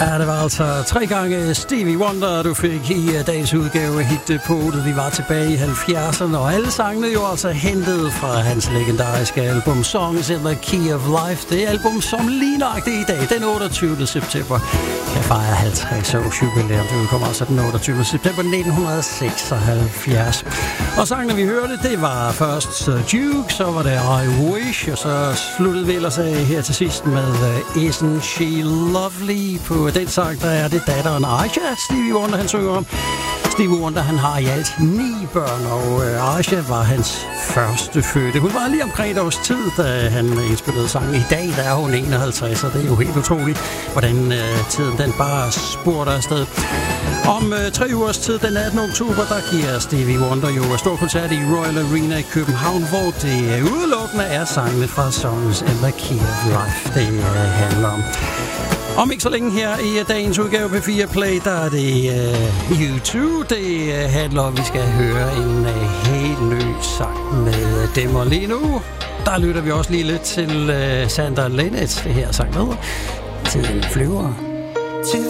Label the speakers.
Speaker 1: Ja, det var altså 3 gange Stevie Wonder, du fik i dagens udgave af Hitdepotet. Vi var tilbage i 70'erne, og alle sangene jo altså hentet fra hans legendariske album Songs in the Key of Life. Det album, som lige nøjagtigt i dag, den 28. september, kan fejre 50 års jubilæum. Det udkommer altså den 28. september 1976. Og sangene, vi hørte, det var først Duke, så var det I Wish, og så sluttede vi ellers af her til sidst med Isn't She Lovely. På den sang, der er det datteren Aisha, Stevie Wonder, han synger om. Stevie Wonder, han har i alt 9 børn, og Aisha var hans første fødte. Hun var lige omkring et års tid, da han indspillede sangen. I dag, der er hun 51, og det er jo helt utroligt, hvordan tiden den bare spurter afsted. Om 3 ugers tid, den 18. oktober, der giver Stevie Wonder jo stor koncert i Royal Arena i København, hvor det udelukkende er sangene fra Songs in the Key of Life, det handler om. Om ikke så længe her i dagens udgave på 4 Play, der er det U2. Det handler om, at vi skal høre en helt ny sang med dem. Og lige nu, der lytter vi også lige lidt til Sander Linnet. Det her sang med. Tiden flyver.